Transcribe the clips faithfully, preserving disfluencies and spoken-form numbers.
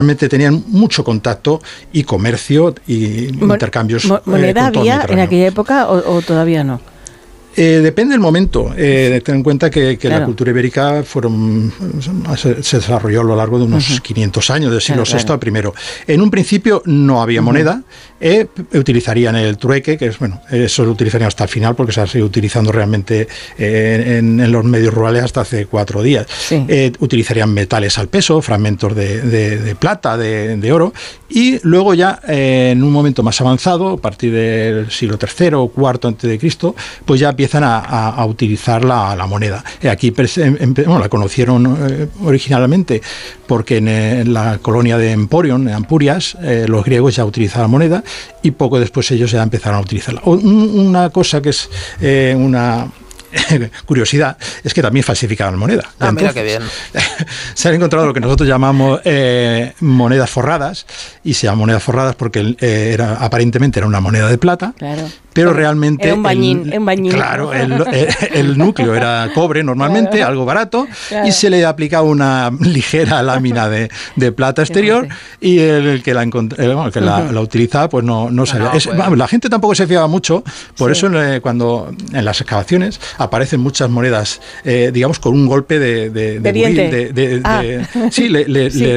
realmente tenían mucho contacto y comercio y Mon- intercambios. Mo- ¿Moneda eh, había en aquella época o, o todavía no? Eh, depende del momento. Eh, ten en cuenta que, que claro. la cultura ibérica fueron, se, se desarrolló a lo largo de unos uh-huh. quinientos años, del siglo claro, sexto claro. al primero. En un principio no había uh-huh. moneda, eh, utilizarían el trueque, que es bueno, eso lo utilizarían hasta el final porque se ha seguido utilizando realmente eh, en, en los medios rurales hasta hace cuatro días. Sí. Eh, utilizarían metales al peso, fragmentos de, de, de plata, de, de oro, y luego ya eh, en un momento más avanzado, a partir del siglo tercero o cuarto antes de Cristo, pues ya empiezan a, a, a utilizar la, la moneda. Aquí bueno, la conocieron eh, originalmente porque en, en la colonia de Emporion, en Ampurias, eh, los griegos ya utilizaban moneda y poco después ellos ya empezaron a utilizarla. Una cosa que es eh, una curiosidad es que también falsificaban moneda. Ah, entonces, mira qué bien. Se han encontrado lo que nosotros llamamos eh, monedas forradas, y se llaman monedas forradas porque eh, era, aparentemente era una moneda de plata, claro. pero realmente era un bañín, el, un bañín. Claro, el, el, el núcleo era cobre normalmente, claro. algo barato, claro. y se le aplicaba una ligera lámina de, de plata exterior, y el, el que la encont- el, bueno, el que uh-huh. la, la utilizaba pues no, no sabía. No, no, es, pues. La gente tampoco se fiaba mucho, por sí. eso eh, cuando en las excavaciones aparecen muchas monedas, eh, digamos, con un golpe de, de, de, de diente. De, de, ah. de, sí, le, le, sí. Le,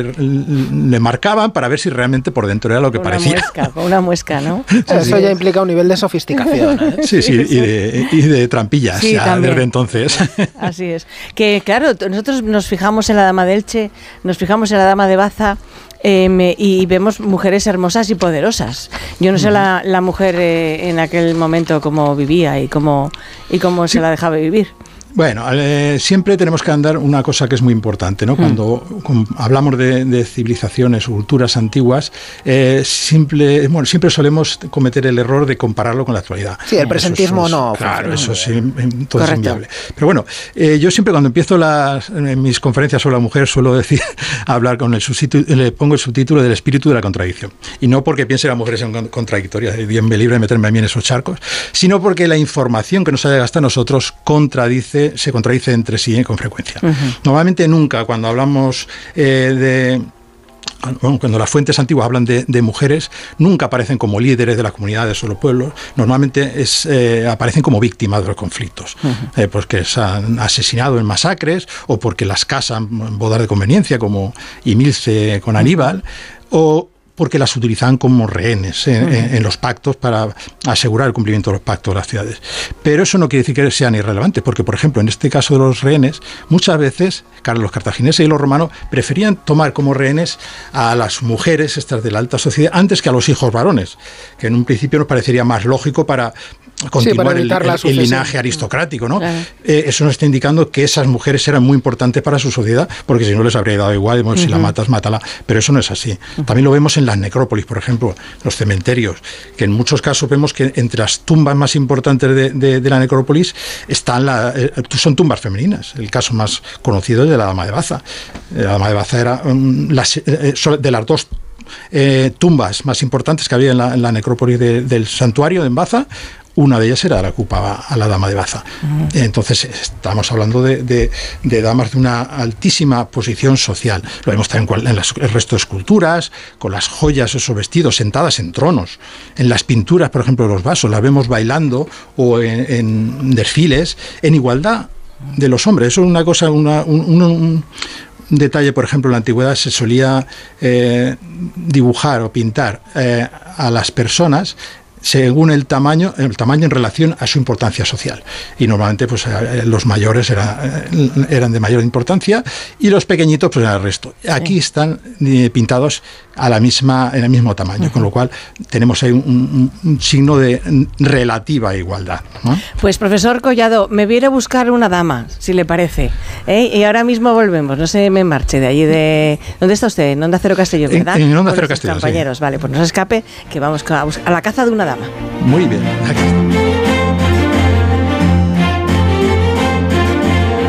le marcaban para ver si realmente por dentro era lo que una parecía. Muesca, con una muesca, ¿no? Sí, eso sí. ya implica un nivel de sofisticación. ¿eh? Sí, sí, y de, y de trampillas sí, ya también. Desde entonces. Así es. Que claro, nosotros nos fijamos en la dama de Elche, nos fijamos en la dama de Baza, Eh, y vemos mujeres hermosas y poderosas. Yo no sé la, la mujer eh, en aquel momento cómo vivía y cómo, y cómo sí. se la dejaba vivir. Bueno, eh, siempre tenemos que andar una cosa que es muy importante, ¿no? Cuando, mm. cuando hablamos de, de civilizaciones o culturas antiguas, eh, simple, bueno, siempre solemos cometer el error de compararlo con la actualidad. Sí, el presentismo eso es, no. Claro, eso es, todo es inviable. Pero bueno, eh, yo siempre cuando empiezo las, en mis conferencias sobre la mujer suelo decir, hablar con el subtítulo, le pongo el subtítulo del espíritu de la contradicción. Y no porque piense que las mujeres son contradictorias, Dios me libre de meterme a mí en esos charcos, sino porque la información que nos haya hasta nosotros contradice se contradice entre sí eh, con frecuencia. Uh-huh. Normalmente nunca, cuando hablamos eh, de... Bueno, cuando las fuentes antiguas hablan de, de mujeres, nunca aparecen como líderes de las comunidades o los pueblos, normalmente es, eh, aparecen como víctimas de los conflictos, uh-huh. eh, porque se han asesinado en masacres o porque las casan en bodas de conveniencia, como Imilce con Aníbal, uh-huh. o porque las utilizaban como rehenes en, uh-huh. en, en los pactos para asegurar el cumplimiento de los pactos de las ciudades. Pero eso no quiere decir que sean irrelevantes, porque, por ejemplo, en este caso de los rehenes, muchas veces los cartagineses y los romanos preferían tomar como rehenes a las mujeres estas de la alta sociedad antes que a los hijos varones, que en un principio nos parecería más lógico para continuar sí, para el, el, el linaje aristocrático, ¿no? Claro. Eh, eso nos está indicando que esas mujeres eran muy importantes para su sociedad, porque si no les habría dado igual, bueno, uh-huh. si la matas, mátala, pero eso no es así. Uh-huh. También lo vemos en las necrópolis, por ejemplo, los cementerios, que en muchos casos vemos que entre las tumbas más importantes de, de, de la necrópolis están la, eh, son tumbas femeninas. El caso más conocido es de la dama de Baza. La dama de Baza era um, las, eh, de las dos eh, tumbas más importantes que había en la, en la necrópolis de, del santuario de Baza. Una de ellas era la que ocupaba a la dama de Baza. Uh-huh. Entonces, estamos hablando de, de, de damas de una altísima posición social. Lo vemos también en las, el resto de esculturas, con las joyas, esos vestidos, sentadas en tronos. En las pinturas, por ejemplo, de los vasos, las vemos bailando o en, en desfiles, en igualdad de los hombres. Eso es una cosa, una, un, un, un Un detalle, por ejemplo, en la antigüedad se solía eh, dibujar o pintar eh, a las personas según el tamaño, el tamaño en relación a su importancia social. Y normalmente pues los mayores era, eran de mayor importancia y los pequeñitos pues eran el resto. Aquí están pintados a la misma, en el mismo tamaño, uh-huh. con lo cual tenemos ahí un, un, un signo de relativa igualdad, ¿no? Pues profesor Collado, me voy a ir a buscar una dama, si le parece, ¿eh? Y ahora mismo volvemos, no se me marche de allí de... ¿Dónde está usted? En Onda Cero Castellón, ¿verdad? En, en Onda Cero Castellón, compañeros, sí. Vale, pues no se escape, que vamos a, a la caza de una dama. Muy bien, aquí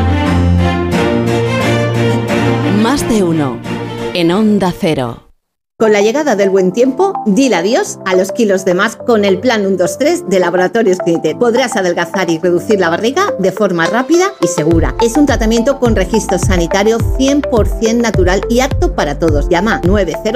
está. Más de uno en Onda Cero. Con la llegada del buen tiempo, dile adiós a los kilos de más con el plan uno dos tres de Laboratorios Clinic. Podrás adelgazar y reducir la barriga de forma rápida y segura. Es un tratamiento con registro sanitario cien por ciento natural y apto para todos. Llama nueve cero